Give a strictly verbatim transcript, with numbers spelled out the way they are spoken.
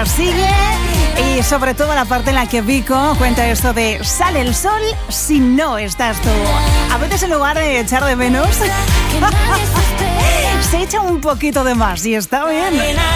música sigue y sobre todo la parte en la que Vico cuenta esto de sale el sol si no estás tú. A veces en lugar de echar de menos se echa un poquito de más y está bien.